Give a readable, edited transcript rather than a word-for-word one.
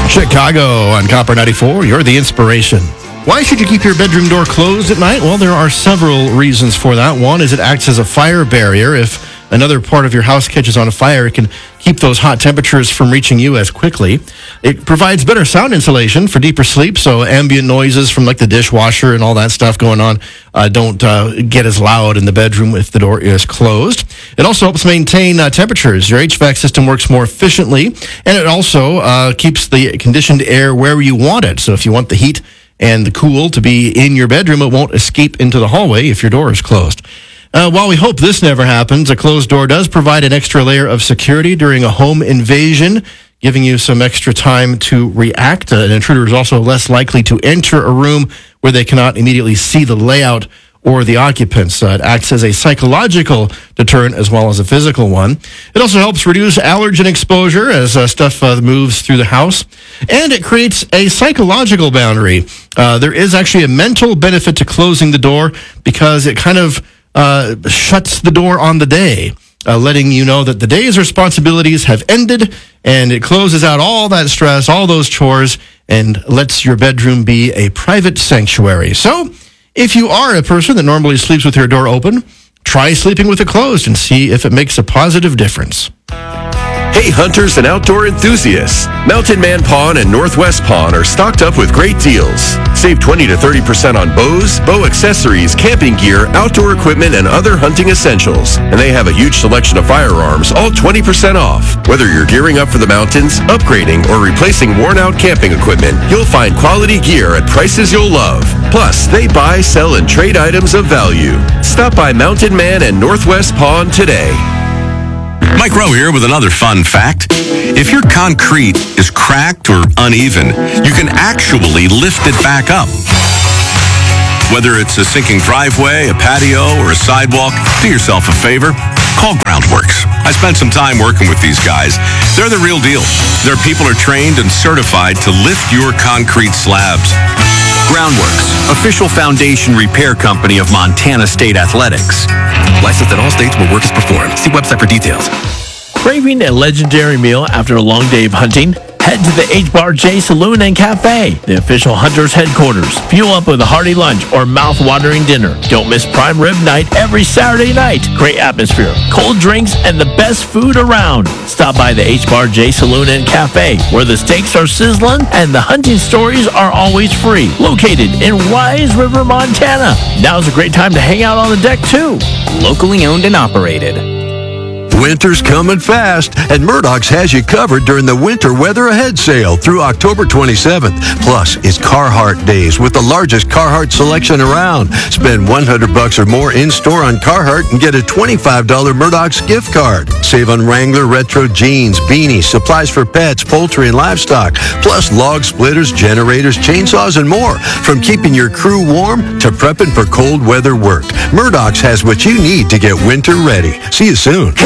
Chicago on Copper 94, you're the inspiration. Why should you keep your bedroom door closed at night? Well, there are several reasons for that. One is it acts as a fire barrier. If another part of your house catches on fire, it can keep those hot temperatures from reaching you as quickly. It provides better sound insulation for deeper sleep, so ambient noises from like the dishwasher and all that stuff going on don't get as loud in the bedroom if the door is closed. It also helps maintain temperatures. Your HVAC system works more efficiently, and it also keeps the conditioned air where you want it. So if you want the heat and the cool to be in your bedroom, it won't escape into the hallway if your door is closed. While we hope this never happens, a closed door does provide an extra layer of security during a home invasion, giving you some extra time to react. An intruder is also less likely to enter a room where they cannot immediately see the layout or the occupants. It acts as a psychological deterrent as well as a physical one. It also helps reduce allergen exposure as stuff moves through the house. And it creates a psychological boundary. There is actually a mental benefit to closing the door because it kind of shuts the door on the day, letting you know that the day's responsibilities have ended, and it closes out all that stress, all those chores, and lets your bedroom be a private sanctuary. So, if you are a person that normally sleeps with your door open, try sleeping with it closed and see if it makes a positive difference. Hey hunters and outdoor enthusiasts, Mountain Man Pawn and Northwest Pawn are stocked up with great deals. Save 20 to 30% on bows, bow accessories, camping gear, outdoor equipment, and other hunting essentials. And they have a huge selection of firearms, all 20% off. Whether you're gearing up for the mountains, upgrading, or replacing worn-out camping equipment, you'll find quality gear at prices you'll love. Plus, they buy, sell, and trade items of value. Stop by Mountain Man and Northwest Pawn today. Mike Rowe here with another fun fact. If your concrete is cracked or uneven, you can actually lift it back up. Whether it's a sinking driveway, a patio, or a sidewalk, do yourself a favor. Call Groundworks. I spent some time working with these guys. They're the real deal. Their people are trained and certified to lift your concrete slabs. Groundworks, official foundation repair company of Montana State Athletics. Licensed in all states where work is performed. See website for details. Craving a legendary meal after a long day of hunting? Head to the H-Bar-J Saloon and Cafe, the official Hunters headquarters. Fuel up with a hearty lunch or mouth-watering dinner. Don't miss prime rib night every Saturday night. Great atmosphere, cold drinks, and the best food around. Stop by the H-Bar-J Saloon and Cafe, where the steaks are sizzling and the hunting stories are always free. Located in Wise River, Montana. Now's a great time to hang out on the deck, too. Locally owned and operated. Winter's coming fast, and Murdoch's has you covered during the Winter Weather Ahead sale through October 27th. Plus, it's Carhartt Days with the largest Carhartt selection around. Spend $100 or more in-store on Carhartt and get a $25 Murdoch's gift card. Save on Wrangler retro jeans, beanies, supplies for pets, poultry, and livestock, plus log splitters, generators, chainsaws, and more. From keeping your crew warm to prepping for cold weather work, Murdoch's has what you need to get winter ready. See you soon.